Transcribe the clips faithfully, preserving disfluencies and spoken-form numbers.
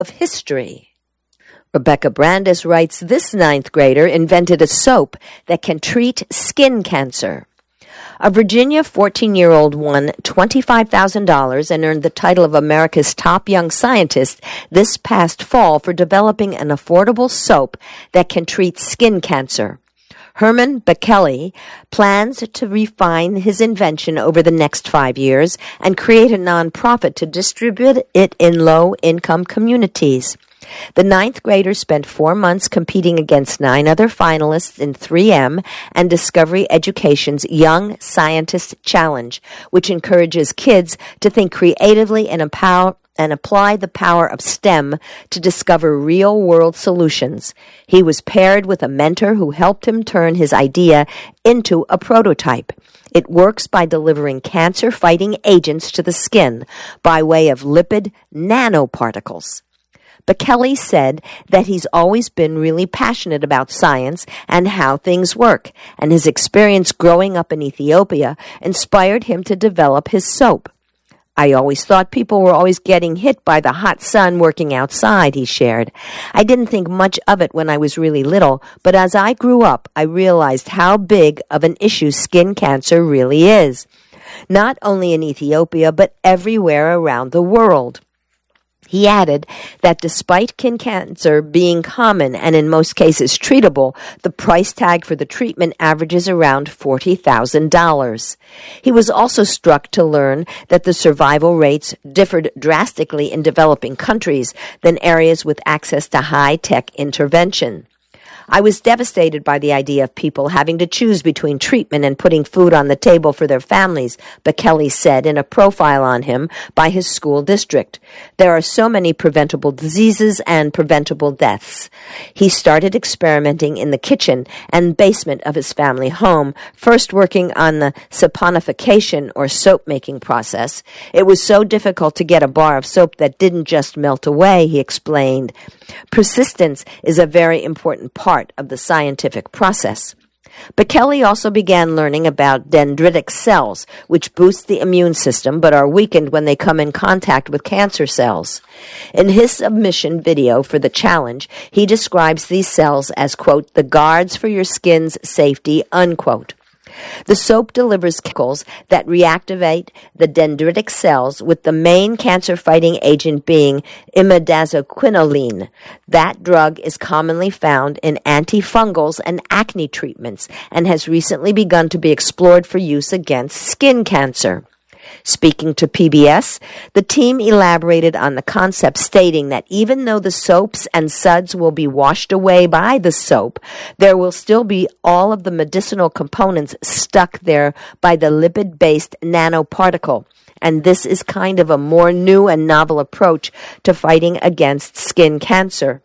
of history. Rebecca Brandes writes, this ninth grader invented a soap that can treat skin cancer. A Virginia fourteen-year-old won twenty-five thousand dollars and earned the title of America's top young scientist this past fall for developing an affordable soap that can treat skin cancer. Herman Bekele plans to refine his invention over the next five years and create a nonprofit to distribute it in low-income communities. The ninth graders spent four months competing against nine other finalists in three M and Discovery Education's Young Scientist Challenge, which encourages kids to think creatively and empower and apply the power of STEM to discover real-world solutions. He was paired with a mentor who helped him turn his idea into a prototype. It works by delivering cancer-fighting agents to the skin by way of lipid nanoparticles. Bekele said that he's always been really passionate about science and how things work, and his experience growing up in Ethiopia inspired him to develop his soap. I always thought people were always getting hit by the hot sun working outside, he shared. I didn't think much of it when I was really little, but as I grew up, I realized how big of an issue skin cancer really is. Not only in Ethiopia, but everywhere around the world. He added that despite skin cancer being common and in most cases treatable, the price tag for the treatment averages around forty thousand dollars. He was also struck to learn that the survival rates differed drastically in developing countries than areas with access to high-tech intervention. I was devastated by the idea of people having to choose between treatment and putting food on the table for their families, Bekele said in a profile on him by his school district. There are so many preventable diseases and preventable deaths. He started experimenting in the kitchen and basement of his family home, first working on the saponification or soap-making process. It was so difficult to get a bar of soap that didn't just melt away, he explained. Persistence is a very important part of the scientific process. Bekele also began learning about dendritic cells, which boost the immune system but are weakened when they come in contact with cancer cells. In his submission video for the challenge, he describes these cells as, quote, the guards for your skin's safety, unquote. The soap delivers chemicals that reactivate the dendritic cells, with the main cancer-fighting agent being imidazoquinoline. That drug is commonly found in antifungals and acne treatments and has recently begun to be explored for use against skin cancer. Speaking to P B S, the team elaborated on the concept, stating that even though the soaps and suds will be washed away by the soap, there will still be all of the medicinal components stuck there by the lipid-based nanoparticle. And this is kind of a more new and novel approach to fighting against skin cancer.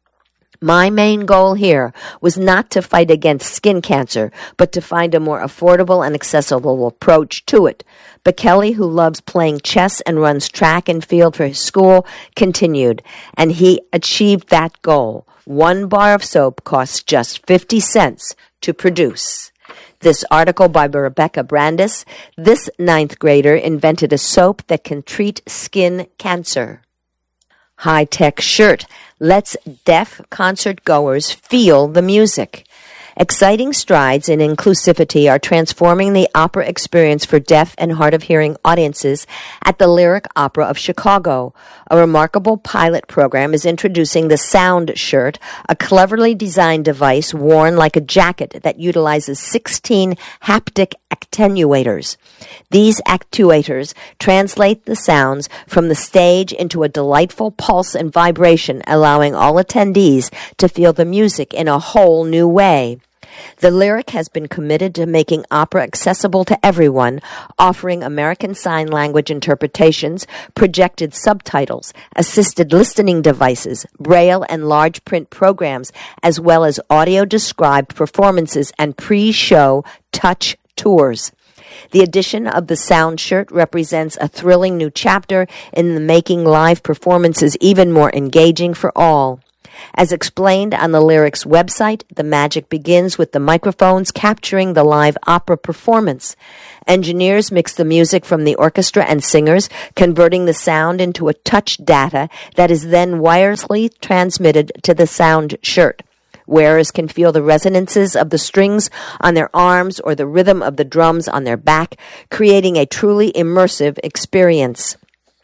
My main goal here was not to fight against skin cancer, but to find a more affordable and accessible approach to it. Bekele, who loves playing chess and runs track and field for his school, continued, and he achieved that goal. One bar of soap costs just fifty cents to produce. This article by Rebecca Brandes. This ninth grader invented a soap that can treat skin cancer. High-tech shirt lets deaf concert goers feel the music. Exciting strides in inclusivity are transforming the opera experience for deaf and hard-of-hearing audiences at the Lyric Opera of Chicago. A remarkable pilot program is introducing the Sound Shirt, a cleverly designed device worn like a jacket that utilizes sixteen haptic attenuators. These actuators translate the sounds from the stage into a delightful pulse and vibration, allowing all attendees to feel the music in a whole new way. The Lyric has been committed to making opera accessible to everyone, offering American Sign Language interpretations, projected subtitles, assisted listening devices, braille and large print programs, as well as audio-described performances and pre-show touch tours. The addition of the Sound Shirt represents a thrilling new chapter in the making live performances even more engaging for all. As explained on the Lyrics website, the magic begins with the microphones capturing the live opera performance. Engineers mix the music from the orchestra and singers, converting the sound into a touch data that is then wirelessly transmitted to the sound shirt. Wearers can feel the resonances of the strings on their arms or the rhythm of the drums on their back, creating a truly immersive experience.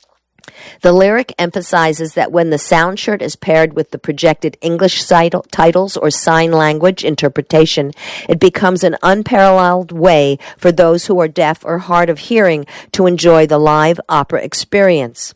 The Lyric emphasizes that when the sound shirt is paired with the projected English titles or sign language interpretation, it becomes an unparalleled way for those who are deaf or hard of hearing to enjoy the live opera experience.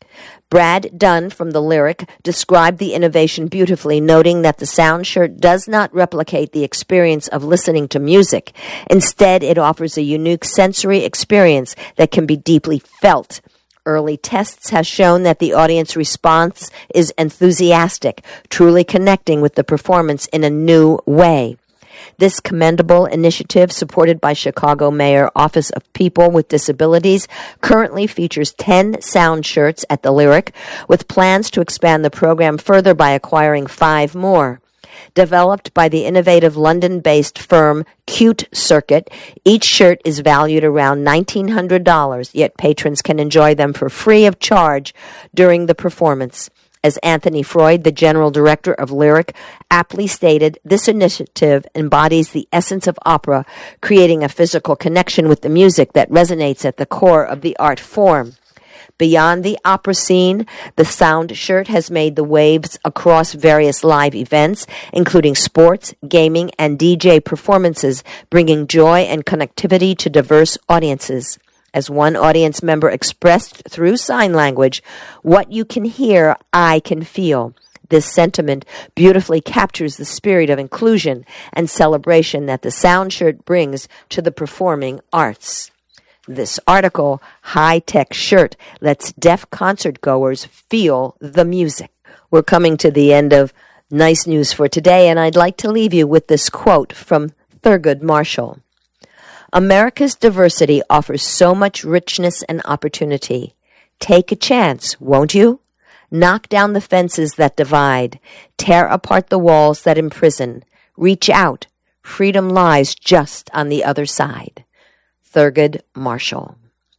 Brad Dunn from The Lyric described the innovation beautifully, noting that the sound shirt does not replicate the experience of listening to music. Instead, it offers a unique sensory experience that can be deeply felt. Early tests have shown that the audience response is enthusiastic, truly connecting with the performance in a new way. This commendable initiative, supported by Chicago Mayor Office of People with Disabilities, currently features ten sound shirts at the Lyric, with plans to expand the program further by acquiring five more. Developed by the innovative London-based firm Cute Circuit, each shirt is valued around nineteen hundred dollars, yet patrons can enjoy them for free of charge during the performance. As Anthony Freud, the general director of Lyric, aptly stated, this initiative embodies the essence of opera, creating a physical connection with the music that resonates at the core of the art form. Beyond the opera scene, the sound shirt has made the waves across various live events, including sports, gaming, and D J performances, bringing joy and connectivity to diverse audiences. As one audience member expressed through sign language, what you can hear, I can feel. This sentiment beautifully captures the spirit of inclusion and celebration that the sound shirt brings to the performing arts. This article, High Tech Shirt, lets deaf concert goers feel the music. We're coming to the end of Nice News for today, and I'd like to leave you with this quote from Thurgood Marshall. America's diversity offers so much richness and opportunity. Take a chance, won't you? Knock down the fences that divide. Tear apart the walls that imprison. Reach out. Freedom lies just on the other side. Thurgood Marshall.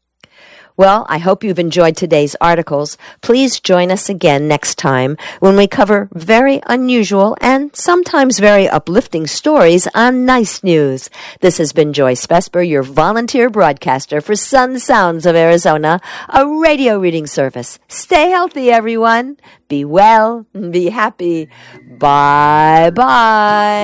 Well, I hope you've enjoyed today's articles. Please join us again next time when we cover very unusual and sometimes very uplifting stories on Nice News. This has been Joyce Vesper, your volunteer broadcaster for Sun Sounds of Arizona, a radio reading service. Stay healthy, everyone. Be well and be happy. Bye-bye.